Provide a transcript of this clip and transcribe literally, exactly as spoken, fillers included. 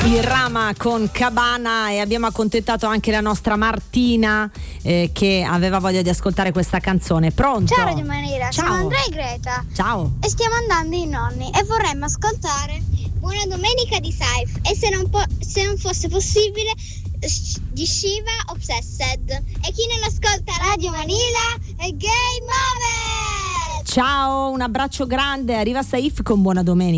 di Rama con Cabana, e abbiamo accontentato anche la nostra Martina eh, che aveva voglia di ascoltare questa canzone. Pronto? Ciao Radio Manera, Ciao. siamo Andrea e Greta. Ciao. E stiamo andando in nonni e vorremmo ascoltare Buona Domenica di Saif e se non, po- se non fosse possibile di Shiva Obsessed. E chi non ascolta Radio Manila è Game Over. Ciao, un abbraccio grande, arriva Saif con Buona Domenica.